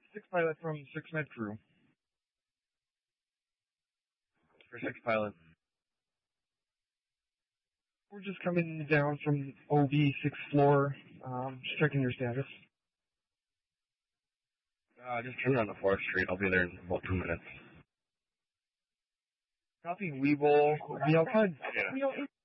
Six pilot from Six Med Crew. For 6 pilot. We're just coming down from OB 6th floor, just checking your status. Just turn around to 4th Street. I'll be there in about 2 minutes. Copy, we will be outside. Yeah.